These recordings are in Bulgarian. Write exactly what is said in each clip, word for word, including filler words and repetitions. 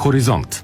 Хоризонт.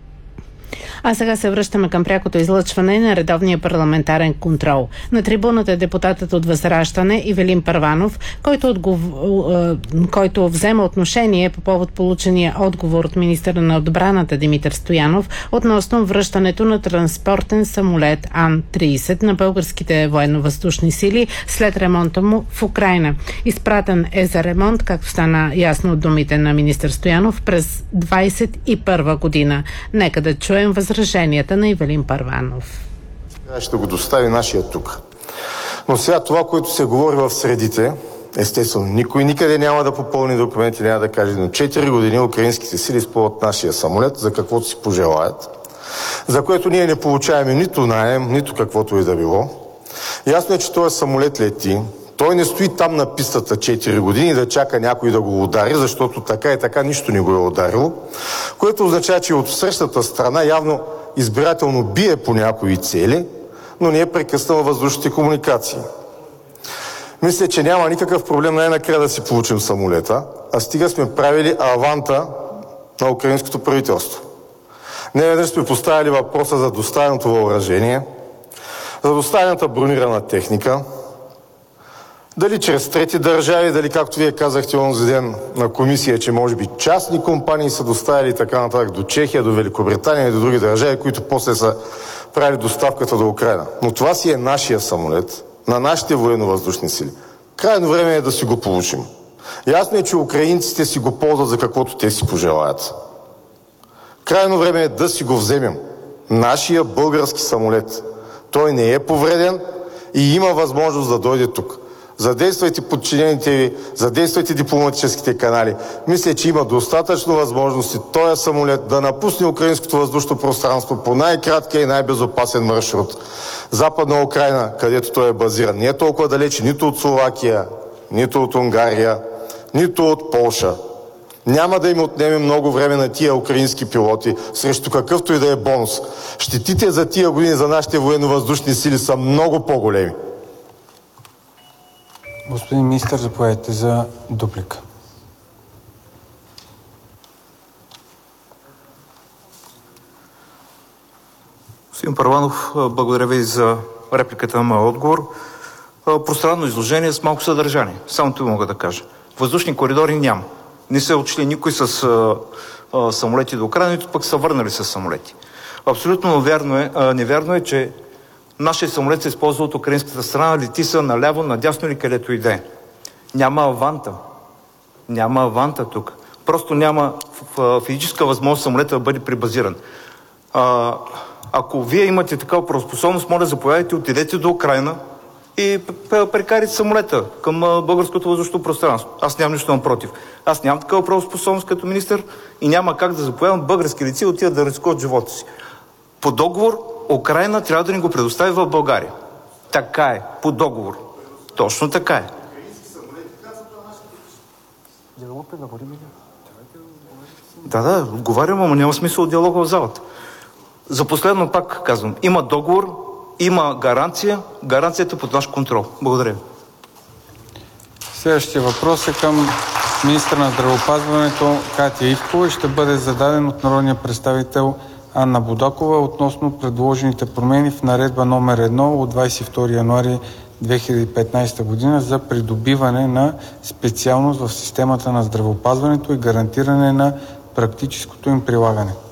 А сега се връщаме към прякото излъчване на редовния парламентарен контрол. На трибуната е депутатът от Възраждане Ивелин Първанов, който, отгов... който взема отношение по повод получения отговор от министъра на отбраната Димитър Стоянов относно връщането на транспортен самолет Ан трийсет на българските военно-въздушни сили след ремонта му в Украйна. Изпратен е за ремонт, както стана ясно от думите на министър Стоянов, през двадесет и първа година. Нека да чуем възражението Възраженията на Ивелин Първанов. Ще го достави нашия тук. Но сега това, което се говори в средите, естествено, никой никъде няма да попълни документи, няма да каже, но четири години украинските сили използват нашия самолет за каквото си пожелаят, за което ние не получаваме нито наем, нито каквото и да било. Ясно е, че този самолет лети. Той не стои там на пистата четири години да чака някой да го удари, защото така и така нищо не го е ударило, което означава, че от срещната страна явно избирателно бие по някои цели, но не е прекъснала въздушните комуникации. Мисля, че няма никакъв проблем най-накрая да си получим самолета, а стига сме правили аванта на украинското правителство. Не веднъж сме поставили въпроса за доставеното въоръжение, за доставената бронирана техника, дали чрез трети държави, дали, както вие казахте онзи ден на комисия, че може би частни компании са доставили така нататък до Чехия, до Великобритания и до други държави, които после са правили доставката до Украйна. Но това си е нашия самолет, на нашите военно-въздушни сили. Крайно време е да си го получим. Ясно е, че украинците си го ползват за каквото те си пожелаят. Крайно време е да си го вземем. Нашия български самолет. Той не е повреден и има възможност да дойде тук. Задействайте подчинените ви, задействайте дипломатическите канали. Мисля, че има достатъчно възможности този самолет да напусне украинското въздушно пространство по най-краткия и най-безопасен маршрут. Западна Украйна, където той е базиран, не е толкова далече нито от Словакия, нито от Унгария, нито от Полша. Няма да им отнеме много време на тия украински пилоти, срещу какъвто и да е бонус. Щетите за тия години за нашите военно-въздушни сили са много по-големи. Господин министър, заповядайте за дуплика. Господин Първанов, благодаря ви за репликата на моя отговор. Пространно изложение с малко съдържание. Само това мога да кажа. Въздушни коридори няма. Не се отшли никой с а, а, самолети до Украйна, нито пък са върнали с самолети. Абсолютно невярно е, а, невярно е, че нашия самолет се използва от украинската страна, лети са наляво, надясно или където и да е. Няма аванта. Няма аванта тук. Просто няма физическа възможност самолета да бъде прибазиран. А, ако вие имате такава правоспособност, моля, заповядайте, отидете до Украйна и прекарите самолета към българското въздушно пространство. Аз нямам нищо напротив. Аз нямам такава правоспособност като министър и няма как да заповядам български лица и отидат да рискуват живота си. По договор Украйна трябва да ни го предостави в България. Така е. По договор. Точно така е. Да, да, отговарям, ама няма смисъл от диалога в залата. За последно пак казвам, има договор, има гаранция, гаранцията под наш контрол. Благодаря. Следващия въпрос е към министъра на здравеопазването Катя Ивкова и ще бъде зададен от народния представител Анна Будакова относно предложените промени в наредба номер едно от двадесет и втори януари две хиляди и петнадесета година за придобиване на специалност в системата на здравеопазването и гарантиране на практическото им прилагане.